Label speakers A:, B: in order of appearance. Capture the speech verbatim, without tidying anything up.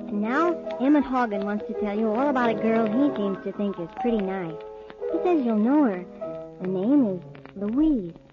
A: And now, Emmett Hogan wants to tell you all about a girl he seems to think is pretty nice. He says you'll know her. Her name is Louise.